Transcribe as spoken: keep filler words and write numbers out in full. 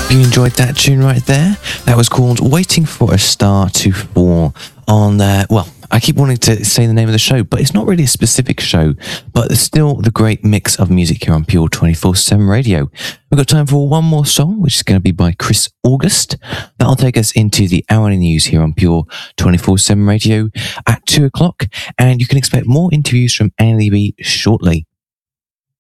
You enjoyed that tune right there? That was called Waiting for a Star to Fall on, uh, well, I keep wanting to say the name of the show, but it's not really a specific show, but it's still the great mix of music here on Pure twenty-four seven Radio. We've got time for one more song, which is going to be by Chris August. That'll take us into the hourly news here on Pure twenty-four seven Radio at two o'clock, and you can expect more interviews from Annie B shortly.